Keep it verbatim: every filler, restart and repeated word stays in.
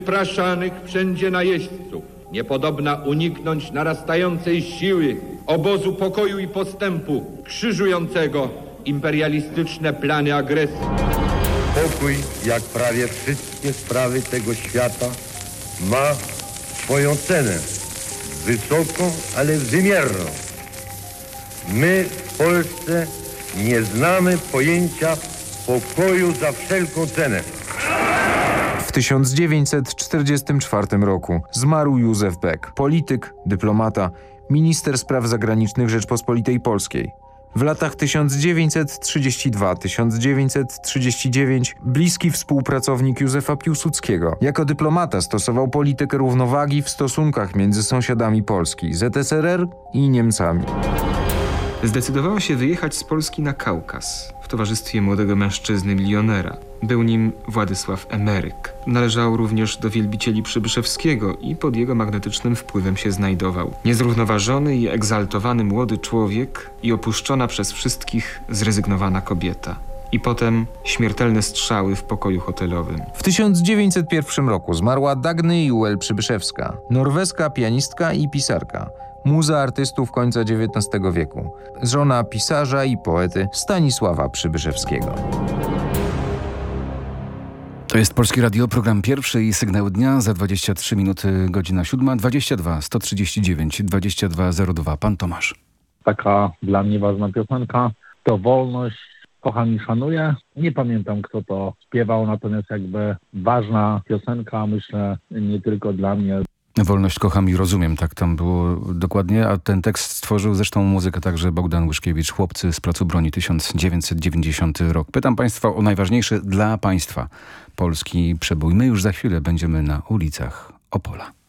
Praszanych wszędzie najeźdźców, niepodobna uniknąć narastającej siły obozu pokoju i postępu, krzyżującego imperialistyczne plany agresji. Pokój, jak prawie wszystkie sprawy tego świata, ma swoją cenę, wysoką, ale wymierną. My w Polsce nie znamy pojęcia pokoju za wszelką cenę. W tysiąc dziewięćset czterdziestym czwartym roku zmarł Józef Beck, polityk, dyplomata, minister spraw zagranicznych Rzeczpospolitej Polskiej. W latach tysiąc dziewięćset trzydziestym drugim do tysiąc dziewięćset trzydziestego dziewiątego bliski współpracownik Józefa Piłsudskiego. Jako dyplomata stosował politykę równowagi w stosunkach między sąsiadami Polski, Z S R R i Niemcami. Zdecydowała się wyjechać z Polski na Kaukaz w towarzystwie młodego mężczyzny milionera. Był nim Władysław Emeryk. Należał również do wielbicieli Przybyszewskiego i pod jego magnetycznym wpływem się znajdował. Niezrównoważony i egzaltowany młody człowiek i opuszczona przez wszystkich zrezygnowana kobieta. I potem śmiertelne strzały w pokoju hotelowym. W tysiąc dziewięćset pierwszym roku zmarła Dagny Juel Przybyszewska, norweska pianistka i pisarka. Muza artystów końca dziewiętnastego wieku. Żona pisarza i poety Stanisława Przybyszewskiego. To jest Polskie Radio, program pierwszy i sygnał dnia. Za dwadzieścia trzy minuty, godzina siódma, dwadzieścia dwa, sto trzydzieści dziewięć, dwadzieścia dwa zero dwa. Pan Tomasz. Taka dla mnie ważna piosenka to Wolność, kocham i szanuję. Nie pamiętam, kto to śpiewał, natomiast jakby ważna piosenka, myślę, nie tylko dla mnie. Wolność, kocham i rozumiem, tak tam było dokładnie, a ten tekst stworzył zresztą muzykę także Bogdan Łyszkiewicz, Chłopcy z Placu Broni, tysiąc dziewięćset dziewięćdziesiąty rok. Pytam Państwa o najważniejszy dla Państwa polski przebój. My już za chwilę będziemy na ulicach Opola.